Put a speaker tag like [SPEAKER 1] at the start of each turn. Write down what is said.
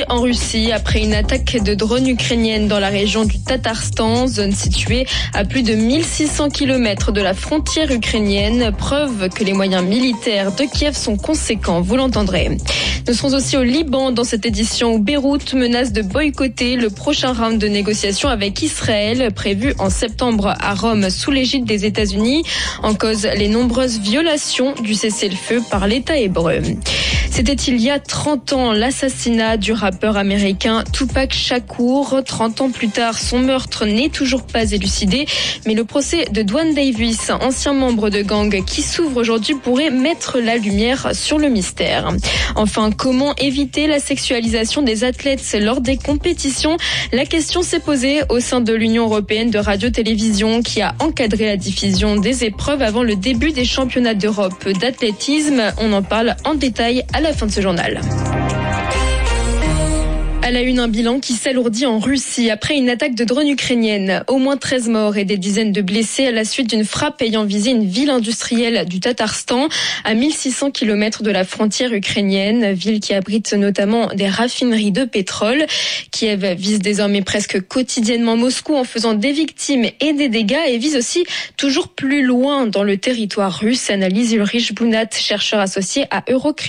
[SPEAKER 1] en Russie après une attaque de drones ukrainiennes dans la région du Tatarstan, zone située à plus de 1600 km de la frontière ukrainienne. Preuve que les moyens militaires de Kiev sont conséquents, vous l'entendrez. Nous serons aussi au Liban dans cette édition où Beyrouth menace de boycotter le prochain round de négociations avec Israël prévu en septembre à Rome sous l'égide des États-Unis. En cause, les nombreuses violations du cessez-le-feu par l'État hébreu. C'était il y a 30 ans l'assassinat du rappeur américain Tupac Shakur. 30 ans plus tard, son meurtre n'est toujours pas élucidé. Mais le procès de Dwayne Davis, ancien membre de gang qui s'ouvre aujourd'hui, pourrait mettre la lumière sur le mystère. Enfin, comment éviter la sexualisation des athlètes lors des compétitions? La question s'est posée au sein de l'Union européenne de radio-télévision qui a encadré la diffusion des épreuves avant le début des championnats d'Europe d'athlétisme. On en parle en détail à la fin de ce journal. À la une, un bilan qui s'alourdit en Russie après une attaque de drone ukrainienne. Au moins 13 morts et des dizaines de blessés à la suite d'une frappe ayant visé une ville industrielle du Tatarstan à 1600 km de la frontière ukrainienne, ville qui abrite notamment des raffineries de pétrole. Kiev vise désormais presque quotidiennement Moscou en faisant des victimes et des dégâts et vise aussi toujours plus loin dans le territoire russe, analyse Ulrich Bounat, chercheur associé à Eurocrime.